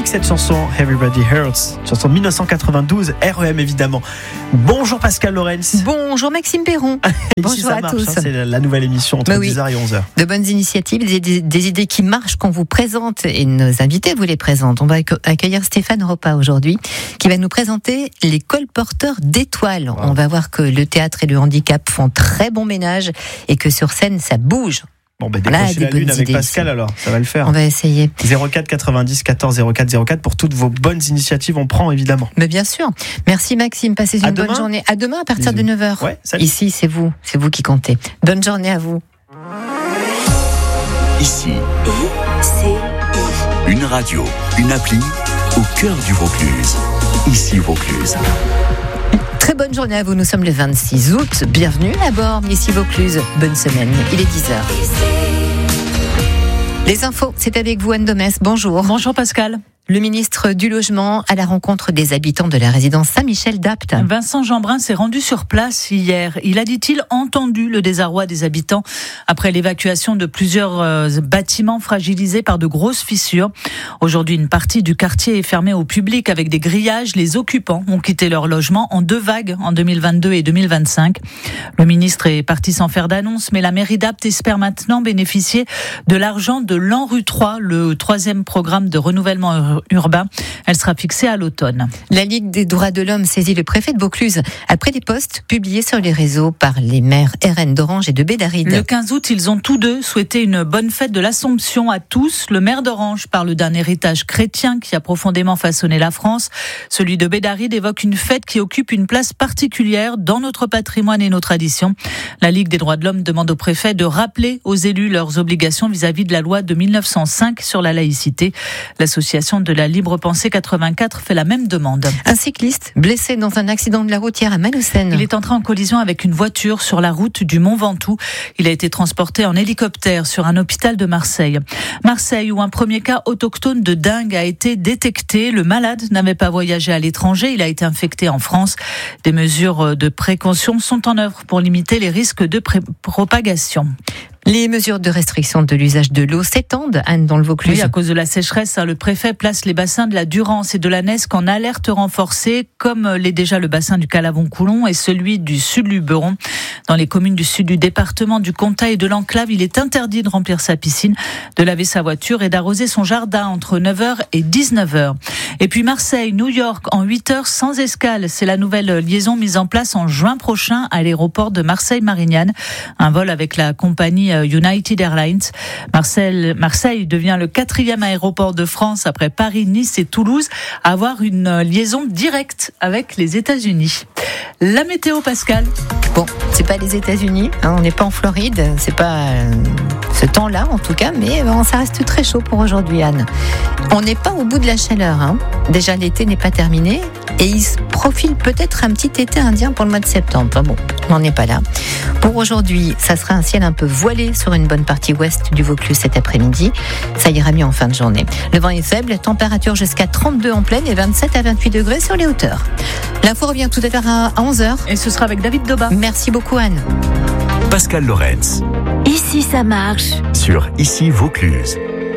cette chanson Everybody Hurts, chanson de 1992, REM évidemment. Bonjour Pascal Lorenz. Bonjour Maxime Perron. Bonjour à tous. C'est la nouvelle émission entre 10h et 11h. De bonnes initiatives, des idées qui marchent qu'on vous présente et nos invités vous les présentent. On va accueillir Stéphane Ropa aujourd'hui qui va nous présenter les colporteurs d'étoiles. Wow. On va voir que le théâtre et le handicap font très bon ménage et que sur scène ça bouge. Bon, décrochez la lune avec Pascal ici. Alors, ça va le faire. On va essayer. 04 90 14 04 04 pour toutes vos bonnes initiatives, on prend évidemment. Mais bien sûr. Merci Maxime, passez une bonne journée. À demain à partir de 9h. Ouais, salut. Ici, c'est vous qui comptez. Bonne journée à vous. Ici, une radio, une appli au cœur du Vaucluse. Ici Vaucluse. Très bonne journée à vous, nous sommes le 26 août. Bienvenue à bord, ici Vaucluse. Bonne semaine, il est 10h. Les infos, c'est avec vous Anne Domès, bonjour. Bonjour Pascal. Le ministre du Logement à la rencontre des habitants de la résidence Saint-Michel d'Apt. Vincent Jeanbrun s'est rendu sur place hier. Il a, dit-il, entendu le désarroi des habitants après l'évacuation de plusieurs bâtiments fragilisés par de grosses fissures. Aujourd'hui, une partie du quartier est fermée au public avec des grillages. Les occupants ont quitté leur logement en 2 vagues en 2022 et 2025. Le ministre est parti sans faire d'annonce, mais la mairie d'Apt espère maintenant bénéficier de l'argent de l'ANRU 3, le 3e programme de renouvellement urbain. Elle sera fixée à l'automne. La Ligue des droits de l'homme saisit le préfet de Vaucluse après des posts publiés sur les réseaux par les maires RN d'Orange et de Bédaride. Le 15 août, ils ont tous deux souhaité une bonne fête de l'Assomption à tous. Le maire d'Orange parle d'un héritage chrétien qui a profondément façonné la France. Celui de Bédaride évoque une fête qui occupe une place particulière dans notre patrimoine et nos traditions. La Ligue des droits de l'homme demande au préfet de rappeler aux élus leurs obligations vis-à-vis de la loi de 1905 sur la laïcité. L'association de la Libre Pensée 84 fait la même demande. Un cycliste blessé dans un accident de la routière à Malaucène. Il est entré en collision avec une voiture sur la route du Mont Ventoux. Il a été transporté en hélicoptère sur un hôpital de Marseille. Marseille, où un premier cas autochtone de dengue a été détecté. Le malade n'avait pas voyagé à l'étranger. Il a été infecté en France. Des mesures de précaution sont en œuvre pour limiter les risques de propagation. Les mesures de restriction de l'usage de l'eau s'étendent, Anne, dans le Vaucluse. Oui, à cause de la sécheresse, le préfet place les bassins de la Durance et de la Nesque en alerte renforcée, comme l'est déjà le bassin du Calavon-Coulon et celui du Sud-Luberon. Dans les communes du sud du département, du Comtat et de l'Enclave, il est interdit de remplir sa piscine, de laver sa voiture et d'arroser son jardin entre 9h et 19h. Et puis Marseille, New York, en 8 heures sans escale. C'est la nouvelle liaison mise en place en juin prochain à l'aéroport de Marseille-Marignane. Un vol avec la compagnie United Airlines. Marseille devient le 4e aéroport de France après Paris, Nice et Toulouse à avoir une liaison directe avec les États-Unis. La météo, Pascal. Bon, c'est pas les États-Unis, on n'est pas en Floride, c'est pas ce temps-là en tout cas, mais ça reste très chaud pour aujourd'hui, Anne. On n'est pas au bout de la chaleur, Déjà l'été n'est pas terminé et il se profile peut-être un petit été indien pour le mois de septembre. Enfin bon, on n'en est pas là. Pour aujourd'hui, ça sera un ciel un peu voilé sur une bonne partie ouest du Vaucluse cet après-midi. Ça ira mieux en fin de journée. Le vent est faible, température jusqu'à 32 en plaine et 27 à 28 degrés sur les hauteurs. L'info revient tout à l'heure à 11h. Et ce sera avec David Doba. Merci beaucoup Anne. Pascal Lorenz. Ici ça marche. Sur Ici Vaucluse.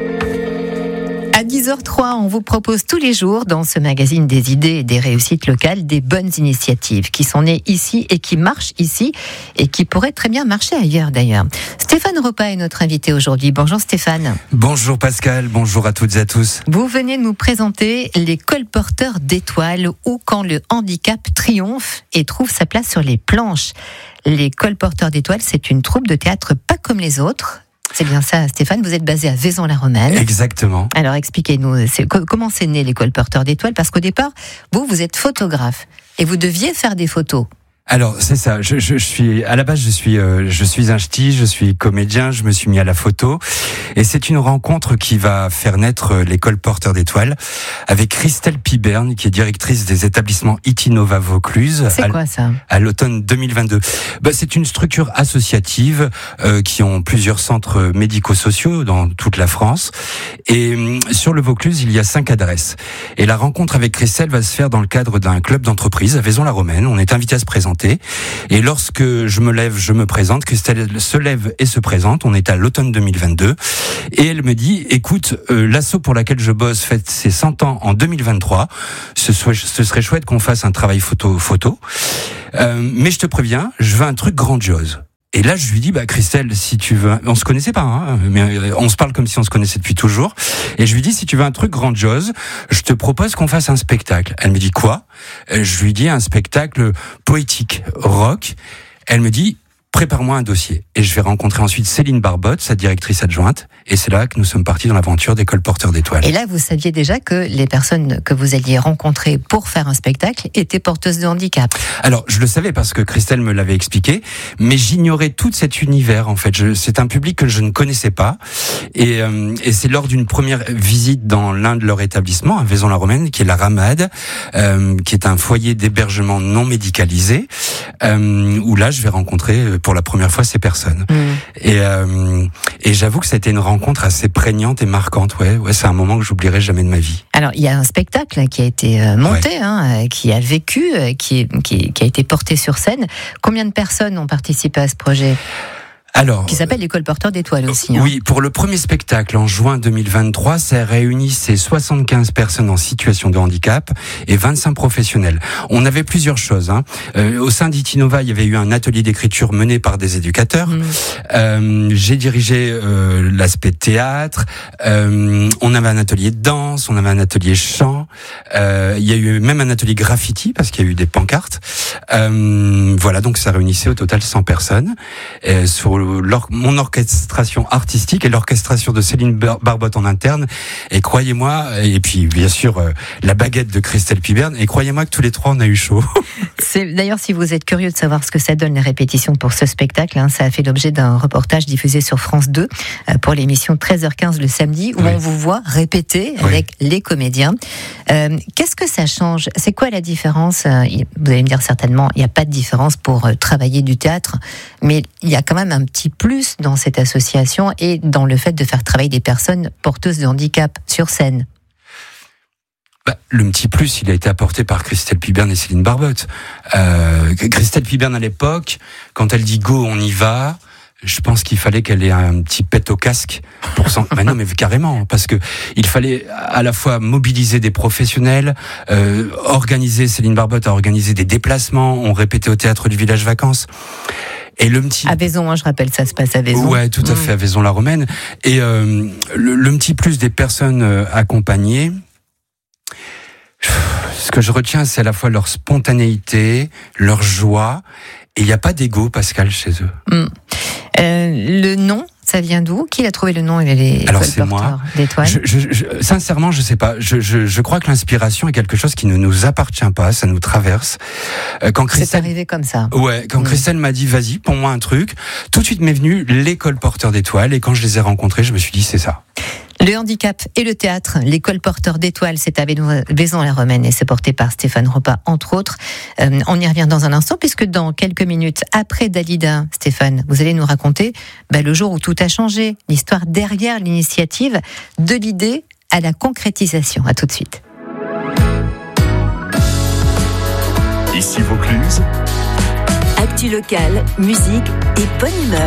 À 10h03, on vous propose tous les jours dans ce magazine des idées et des réussites locales des bonnes initiatives qui sont nées ici et qui marchent ici et qui pourraient très bien marcher ailleurs d'ailleurs. Stéphane Ropa est notre invité aujourd'hui. Bonjour Stéphane. Bonjour Pascal, bonjour à toutes et à tous. Vous venez nous présenter les colporteurs d'étoiles ou quand le handicap triomphe et trouve sa place sur les planches. Les colporteurs d'étoiles, c'est une troupe de théâtre pas comme les autres. C'est bien ça, Stéphane, vous êtes basé à Vaison-la-Romaine. Exactement. Alors expliquez-nous, comment c'est né les colporteurs d'étoiles ? Parce qu'au départ, vous êtes photographe et vous deviez faire des photos. Alors c'est ça, je suis à la base je suis un ch'ti, je suis comédien, je me suis mis à la photo et c'est une rencontre qui va faire naître l'école Porteur d'étoiles avec Christelle Piberne qui est directrice des établissements Itinova Vaucluse. C'est quoi ça ? À l'automne 2022. C'est une structure associative qui ont plusieurs centres médico-sociaux dans toute la France et sur le Vaucluse il y a 5 adresses. Et la rencontre avec Christelle va se faire dans le cadre d'un club d'entreprise à Vaison-la-Romaine. On est invité à se présenter. présenter. Et lorsque je me lève, je me présente. Christelle se lève et se présente. On est à l'automne 2022. Et elle me dit, écoute, l'asso pour laquelle je bosse fête ses 100 ans en 2023. Ce serait chouette qu'on fasse un travail photo. Mais je te préviens, je veux un truc grandiose. Et là, je lui dis, Christelle, si tu veux, on se connaissait pas, hein, mais on se parle comme si on se connaissait depuis toujours. Et je lui dis, si tu veux un truc grandiose, je te propose qu'on fasse un spectacle. Elle me dit quoi? Je lui dis un spectacle poétique, rock. Elle me dit, prépare-moi un dossier. Et je vais rencontrer ensuite Céline Barbotte, sa directrice adjointe. Et c'est là que nous sommes partis dans l'aventure des colporteurs d'étoiles. Et là, vous saviez déjà que les personnes que vous alliez rencontrer pour faire un spectacle étaient porteuses de handicap. Alors, je le savais parce que Christelle me l'avait expliqué, mais j'ignorais tout cet univers, en fait. C'est un public que je ne connaissais pas. Et c'est lors d'une première visite dans l'un de leurs établissements, à Vaison-la-Romaine, qui est la Ramade, qui est un foyer d'hébergement non médicalisé, où là, je vais rencontrer pour la première fois ces personnes. Et j'avoue que ça a été une rencontre assez prégnante et marquante. Ouais, c'est un moment que j'oublierai jamais de ma vie. Alors, il y a un spectacle qui a été monté, qui a vécu, qui a été porté sur scène. Combien de personnes ont participé à ce projet ? Alors, qui s'appelle les colporteurs d'étoiles aussi. Oui, pour le premier spectacle en juin 2023, ça réunissait 75 personnes en situation de handicap et 25 professionnels. On avait plusieurs choses. Au sein d'Itinova, il y avait eu un atelier d'écriture mené par des éducateurs. J'ai dirigé l'aspect théâtre. On avait un atelier de danse, on avait un atelier chant. Il y a eu même un atelier graffiti parce qu'il y a eu des pancartes. Voilà, donc ça réunissait au total 100 personnes. Sur mon orchestration artistique et l'orchestration de Céline Barbotte en interne. Et croyez-moi, et puis bien sûr la baguette de Christelle Piberne, et croyez-moi que tous les trois on a eu chaud. D'ailleurs, si vous êtes curieux de savoir ce que ça donne les répétitions pour ce spectacle, ça a fait l'objet d'un reportage diffusé sur France 2 pour l'émission 13h15 le samedi, où on vous voit répéter avec les comédiens. Qu'est-ce que ça change ? C'est quoi la différence ? Vous allez me dire certainement, il n'y a pas de différence pour travailler du théâtre, mais il y a quand même un petit plus dans cette association et dans le fait de faire travailler des personnes porteuses de handicap sur scène. Le petit plus, il a été apporté par Christelle Piberne et Céline Barbotte. Christelle Piberne à l'époque, quand elle dit go, on y va. Je pense qu'il fallait qu'elle ait un petit pet au casque pour s'en... non, mais carrément, parce que il fallait à la fois mobiliser des professionnels, organiser. Céline Barbotte a organisé des déplacements. On répétait au théâtre du village vacances. Et le petit... À Vaison, je rappelle, ça se passe à Vaison. Ouais, tout à fait, à Vaison-la-Romaine. Et le petit plus des personnes accompagnées, ce que je retiens, c'est à la fois leur spontanéité, leur joie, et il n'y a pas d'ego, Pascal, chez eux. Le nom, ça vient d'où ? Qui a trouvé le nom et les colporteurs d'étoiles ? Sincèrement, je sais pas. Je crois que l'inspiration est quelque chose qui ne nous appartient pas, ça nous traverse. Quand Christelle... C'est arrivé comme ça. Ouais, quand Christelle m'a dit, vas-y, ponds-moi un truc, tout de suite m'est venu les colporteurs d'étoiles, et quand je les ai rencontrés, je me suis dit, c'est ça. Le handicap et le théâtre, les colporteurs d'étoiles, c'est à Vaison-la-Romaine et c'est porté par Stéphane Ropa, entre autres. On y revient dans un instant, puisque dans quelques minutes, après Dalida, Stéphane, vous allez nous raconter le jour où tout a changé, l'histoire derrière l'initiative, de l'idée à la concrétisation. À tout de suite. Ici Vaucluse. Actu locale, musique et bonne humeur.